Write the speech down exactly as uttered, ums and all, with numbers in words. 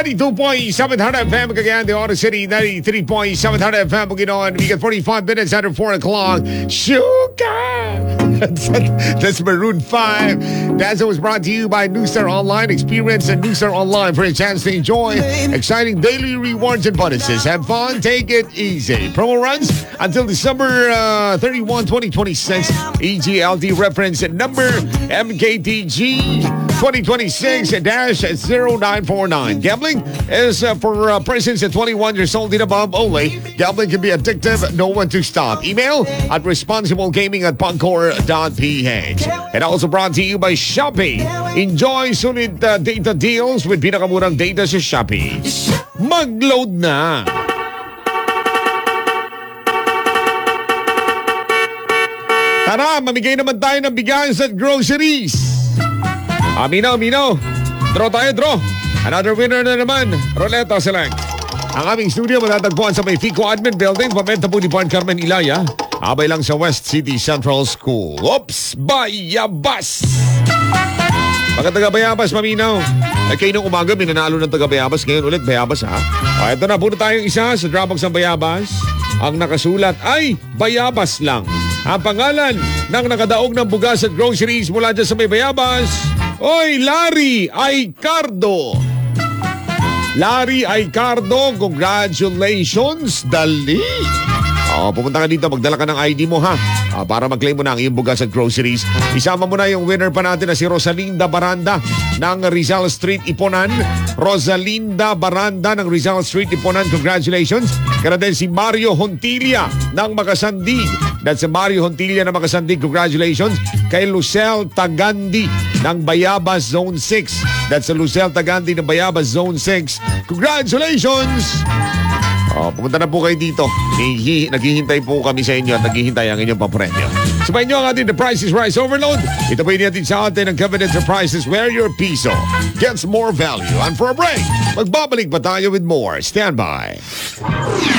ninety-two point seven Hard F M, Cagayan de Oro City, ninety-three point seven Hard F M, Bukidnon. We get forty-five minutes after four o'clock. Sugar! That's, that's Maroon five. That was brought to you by Newstar Online. Experience at Newstar Online for a chance to enjoy exciting daily rewards and bonuses. Have fun, take it easy. Promo runs until December uh, thirty-first, twenty twenty-six. E G L D reference number M K T G twenty twenty-six dash zero nine four nine. Gambling is uh, for uh, persons at twenty-one years old and above only. Gambling can be addictive. Know when to stop. Email at responsiblegaming at pangcor dot p h. And also brought to you by Shopee. Enjoy sulit uh, data deals with pinakamurang data sa Shopee. Mag-load na! Tara, mamigay naman tayo ng bigas at groceries. Aminaw, aminaw. Draw tayo, draw. Another winner na naman. Roleta select. Ang aming studio matatagpuan sa may Fico Admin Building, Pamenta po ni Juan Carmen Ilaya. Abay lang sa West City Central School. Oops! Bayabas! Mga taga-Bayabas, maminaw. Ay kayo nung umaga, minanalo ng taga-Bayabas. Ngayon ulit, Bayabas ha. O, eto na, puno tayong isa sa Dropbox ng Bayabas. Ang nakasulat ay Bayabas lang. Ang pangalan ng nakadaog ng bugas at groceries mula dyan sa may Bayabas. Oy, Larry Aicardo. Larry Aicardo, congratulations. Dali. Oh, pupunta ka dito, magdala ka ng I D mo ha. Ah, para mag-claim mo na ang iyong bugas at groceries. Isama mo na yung winner pa natin na si Rosalinda Baranda ng Rizal Street, Iponan. Rosalinda Baranda ng Rizal Street, Iponan. Congratulations. Kaya din si Mario Hontilia ng Makasandig. That's si Mario Hontilia ng Makasandig. Congratulations. Kay Lucel Tagandi ng Bayabas Zone six. That's si Lucel Tagandi ng Bayabas Zone six. Congratulations! Oh, pumunta na po kayo dito. Hihi, naghihintay po kami sa inyo at naghihintay ang inyong papremyo. Sabayin nyo ang ating The Price is Right Overload. Ito po yung natin sa atin ng Covenant Surprises where your piso gets more value. And for a break, magbabalik pa tayo with more. Stand by.